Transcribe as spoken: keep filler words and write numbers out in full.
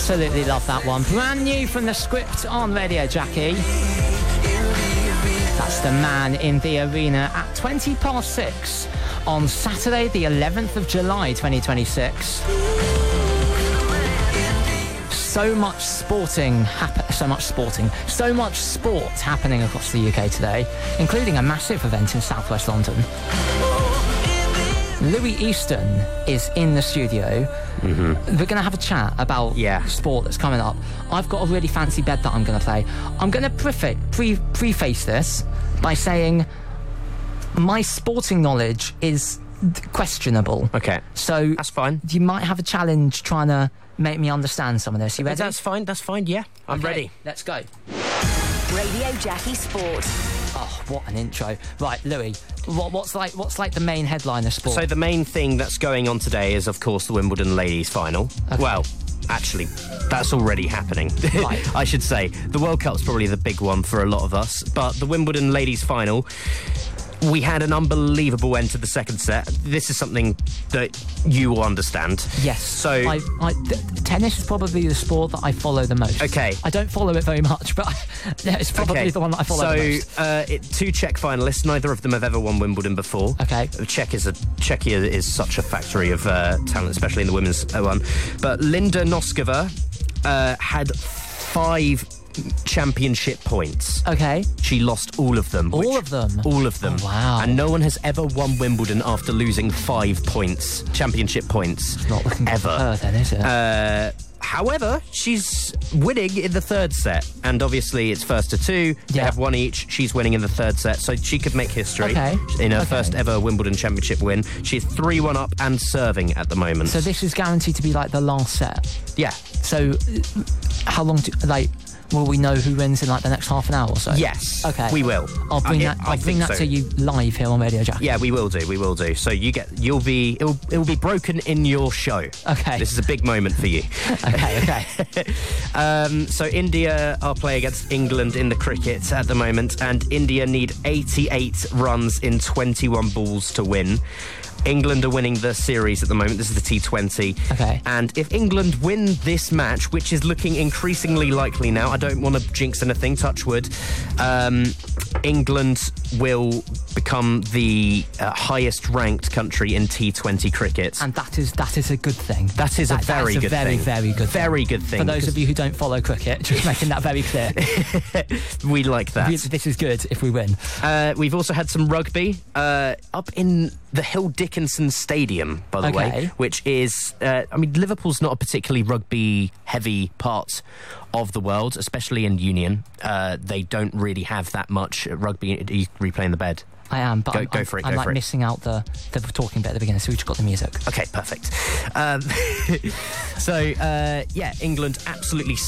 Absolutely love that one. Brand new from the Script on Radio Jackie. That's The Man in the Arena at twenty past six on Saturday the eleventh of July twenty twenty-six. So much sporting, hap- so much sporting, so much sport happening across the U K today, including a massive event in southwest London. Louis Easton is in the studio. Mm-hmm. We're going to have a chat about yeah. sport that's coming up. I've got a really fancy bed that I'm going to play. I'm going to prefa- pre- preface this by saying my sporting knowledge is questionable. Okay. So that's fine. You might have a challenge trying to make me understand some of this. You ready? That's fine, that's fine, yeah. I'm okay, ready. Let's go. Radio Jackie Sport. Oh, what an intro. Right, Louis, what, what's like what's like the main headline of sport? So the main thing that's going on today is, of course, the Wimbledon ladies final. Okay. Well, actually, that's already happening. Right. I should say. The World Cup's probably the big one for a lot of us, but the Wimbledon ladies final, we had an unbelievable end to the second set. This is something that you will understand. Yes. So I, I, th- tennis is probably the sport that I follow the most. Okay. I don't follow it very much, but I, yeah, it's probably okay. the one that I follow so, the most. So, uh, it, two Czech finalists. Neither of them have ever won Wimbledon before. Okay. Czech is a Czechia is such a factory of uh, talent, especially in the women's uh, one. But Linda Noskova uh, had five championship points. Okay. She lost all of them. All which, of them? All of them. Oh, wow. And no one has ever won Wimbledon after losing five points, championship points. It's not looking good ever. for her then, is it? Uh, however, she's winning in the third set. And obviously it's first to two. They Yeah. have one each. She's winning in the third set. So she could make history Okay. in her Okay. first ever Wimbledon championship win. She's three one up and serving at the moment. So this is guaranteed to be like the last set. Yeah. So uh, how long do, like, will we know who wins in like the next half an hour or so? Yes. Okay. We will. I'll bring Uh, that. I I'll bring think that so. to you live here on Radio Jackie. Yeah, we will do. We will do. So you get, you'll be, it'll, it'll be broken in your show. Okay. This is a big moment for you. Okay. Okay. um, so India are playing against England in the cricket at the moment, and India need eighty-eight runs in twenty-one balls to win. England are winning the series at the moment. This is the T twenty. Okay. And if England win this match, which is looking increasingly likely now, I don't want to jinx anything, touch wood, um, England will become the uh, highest ranked country in T twenty cricket. And that is that is a good thing. That is that, a very that is good a very, thing. very good Very thing. good thing. For those of you who don't follow cricket, just making that very clear. We like that. We- This is good if we win. Uh, we've also had some rugby uh, up in the Hill Dickinson Stadium, by the Okay. way, which is, uh, I mean, Liverpool's not a particularly rugby-heavy part of the world, especially in Union. Uh, they don't really have that much rugby. Are you replaying the bed? I am, but Go- I'm, go I'm, for it, I'm go like for it. missing out the, the talking bit at the beginning, so we just got the music. Okay, perfect. Um, so, uh, yeah, England absolutely